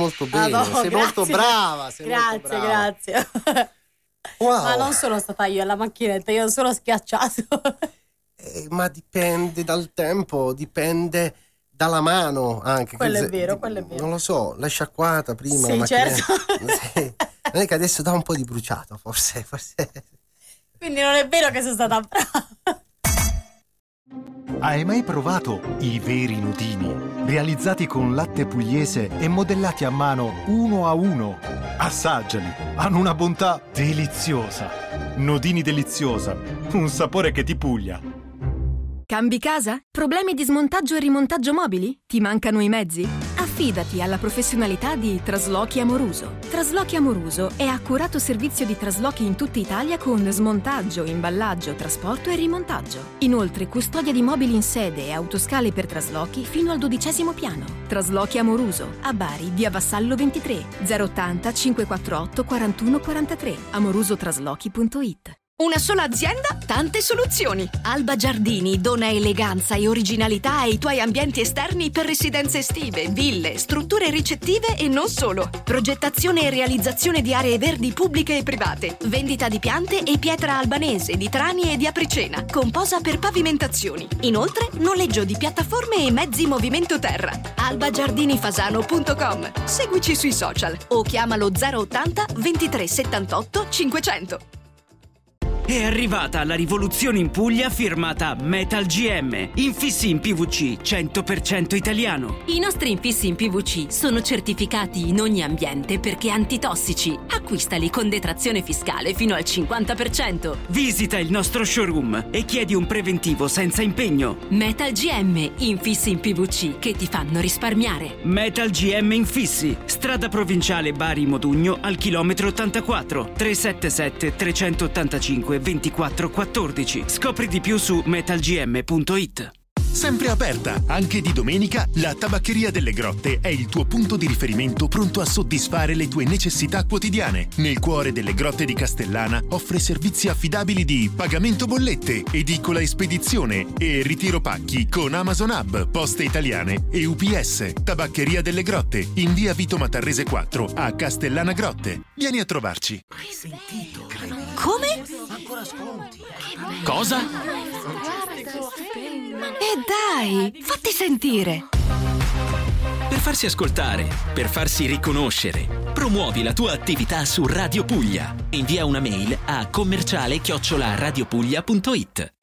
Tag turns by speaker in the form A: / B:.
A: molto bene,
B: no,
A: sei
B: grazie.
A: molto brava.
B: Grazie.
A: Wow.
B: Ma non sono stata io alla macchinetta, io ho solo schiacciato.
A: Ma dipende dal tempo, dipende dalla mano anche.
B: Quello è vero.
A: Non lo so, l'hai sciacquata prima
B: Sì,
A: la macchinetta?
B: certo.
A: Sì. Non è che adesso dà un po' di bruciato, forse.
B: Quindi non è vero che sono stata brava.
C: Hai mai provato i veri nudini? Realizzati con latte pugliese e modellati a mano uno a uno. Assaggiali, hanno una bontà deliziosa. Nodini deliziosa, un sapore che ti puglia.
D: Cambi casa? Problemi di smontaggio e rimontaggio mobili? Ti mancano i mezzi? Affidati alla professionalità di Traslochi Amoruso. Traslochi Amoruso è accurato servizio di traslochi in tutta Italia con smontaggio, imballaggio, trasporto e rimontaggio. Inoltre custodia di mobili in sede e autoscale per traslochi fino al 12° piano. Traslochi Amoruso, a Bari, via Vassallo 23, 080 548 41 43, amorusotraslochi.it.
E: Una sola azienda, tante soluzioni. Alba Giardini dona eleganza e originalità ai tuoi ambienti esterni per residenze estive, ville, strutture ricettive e non solo. Progettazione e realizzazione di aree verdi pubbliche e private. Vendita di piante e pietra albanese, di trani e di apricena. Con posa per pavimentazioni. Inoltre, noleggio di piattaforme e mezzi movimento terra. albagiardinifasano.com. Seguici sui social o chiamalo 080 23 78 500.
F: È arrivata la rivoluzione in Puglia firmata Metal GM. Infissi in PVC 100% italiano.
G: I nostri infissi in PVC sono certificati in ogni ambiente perché antitossici. Acquistali con detrazione fiscale fino al 50%.
F: Visita il nostro showroom e chiedi un preventivo senza impegno.
G: Metal GM, infissi in PVC che ti fanno risparmiare.
F: Metal GM Infissi, strada provinciale Bari Modugno al chilometro 84, 377 385 2414. Scopri di più su metalgm.it.
H: Sempre aperta, anche di domenica, la Tabaccheria delle Grotte è il tuo punto di riferimento pronto a soddisfare le tue necessità quotidiane. Nel cuore delle Grotte di Castellana offre servizi affidabili di pagamento bollette, edicola e spedizione e ritiro pacchi con Amazon Hub, Poste Italiane e UPS. Tabaccheria delle Grotte, in via Vito Matarrese 4 a Castellana Grotte. Vieni a trovarci.
A: Hai sentito?
E: Come?
A: Ancora sconti.
F: Cosa?
E: Dai, fatti sentire.
I: Per farsi ascoltare, per farsi riconoscere, promuovi la tua attività su Radio Puglia. Invia una mail a commerciale@radiopuglia.it.